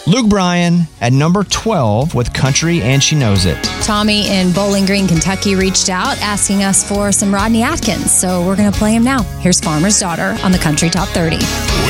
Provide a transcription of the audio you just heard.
Luke Bryan at number 12 with Country and She Knows It. Tommy in Bowling Green, Kentucky reached out asking us for some Rodney Atkins, so we're going to play him now. Here's Farmer's Daughter on the Country Top 30.